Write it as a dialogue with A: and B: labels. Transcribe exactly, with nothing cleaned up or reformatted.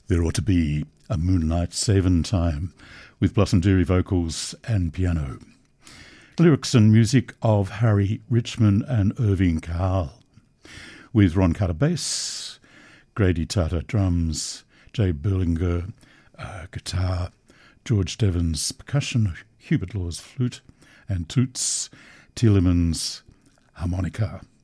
A: There ought to be a Moonlight Savin' Time with Blossom Dearie vocals and piano. Lyrics and music of Harry Richmond and Irving Carl, with Ron Carter bass, Grady Tata drums, Jay Berlinger uh, guitar, George Devons percussion, Hubert Laws flute and toots, Tielemans harmonica.